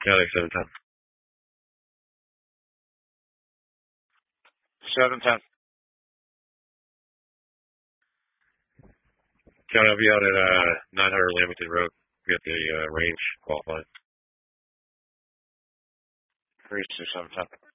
County 710. 710. County, I'll be out at 900 Lamington Road. Get the range qualified. 32710.